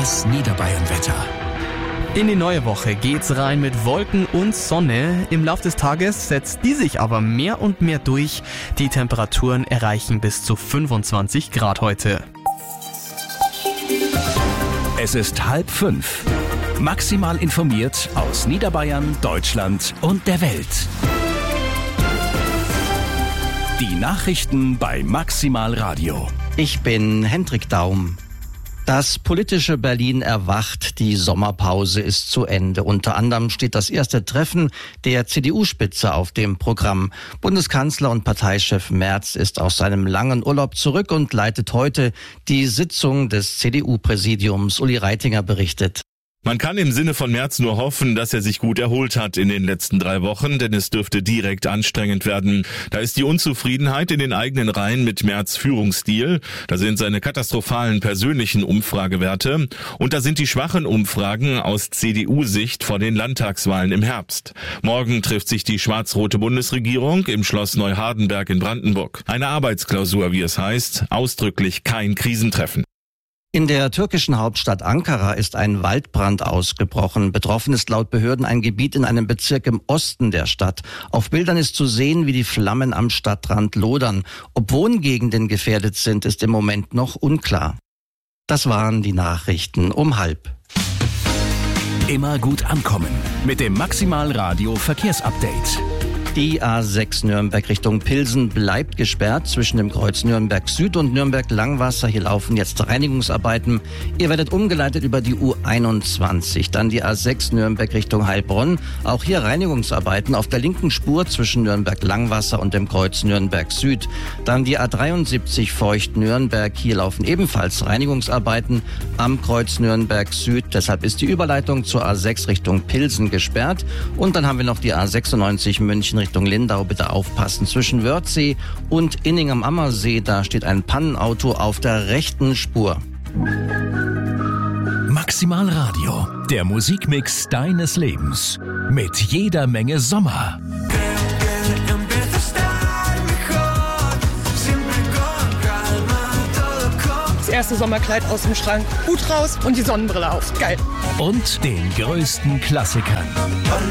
Das Niederbayern-Wetter. In die neue Woche geht's rein mit Wolken und Sonne. Im Laufe des Tages setzt die sich aber mehr und mehr durch. Die Temperaturen erreichen bis zu 25 Grad heute. Es ist 4:30. Maximal informiert aus Niederbayern, Deutschland und der Welt. Die Nachrichten bei Maximal Radio. Ich bin Hendrik Daum. Das politische Berlin erwacht, die Sommerpause ist zu Ende. Unter anderem steht das erste Treffen der CDU-Spitze auf dem Programm. Bundeskanzler und Parteichef Merz ist aus seinem langen Urlaub zurück und leitet heute die Sitzung des CDU-Präsidiums. Uli Reitinger berichtet. Man kann im Sinne von Merz nur hoffen, dass er sich gut erholt hat in den letzten 3 Wochen, denn es dürfte direkt anstrengend werden. Da ist die Unzufriedenheit in den eigenen Reihen mit Merz' Führungsstil, da sind seine katastrophalen persönlichen Umfragewerte und da sind die schwachen Umfragen aus CDU-Sicht vor den Landtagswahlen im Herbst. Morgen trifft sich die schwarz-rote Bundesregierung im Schloss Neuhardenberg in Brandenburg. Eine Arbeitsklausur, wie es heißt, ausdrücklich kein Krisentreffen. In der türkischen Hauptstadt Ankara ist ein Waldbrand ausgebrochen. Betroffen ist laut Behörden ein Gebiet in einem Bezirk im Osten der Stadt. Auf Bildern ist zu sehen, wie die Flammen am Stadtrand lodern. Ob Wohngegenden gefährdet sind, ist im Moment noch unklar. Das waren die Nachrichten um 12:30. Immer gut ankommen mit dem Maximal Radio Verkehrsupdate. Die A6 Nürnberg Richtung Pilsen bleibt gesperrt zwischen dem Kreuz Nürnberg Süd und Nürnberg Langwasser. Hier laufen jetzt Reinigungsarbeiten. Ihr werdet umgeleitet über die U21. Dann die A6 Nürnberg Richtung Heilbronn. Auch hier Reinigungsarbeiten auf der linken Spur zwischen Nürnberg Langwasser und dem Kreuz Nürnberg Süd. Dann die A73 Feucht Nürnberg. Hier laufen ebenfalls Reinigungsarbeiten am Kreuz Nürnberg Süd. Deshalb ist die Überleitung zur A6 Richtung Pilsen gesperrt. Und dann haben wir noch die A96 München Richtung Lindau. Bitte aufpassen. Zwischen Wörthsee und Inning am Ammersee, da steht ein Pannenauto auf der rechten Spur. Maximal Radio, der Musikmix deines Lebens. Mit jeder Menge Sommer. Das erste Sommerkleid aus dem Schrank, Hut raus und die Sonnenbrille auf. Geil. Und den größten Klassikern.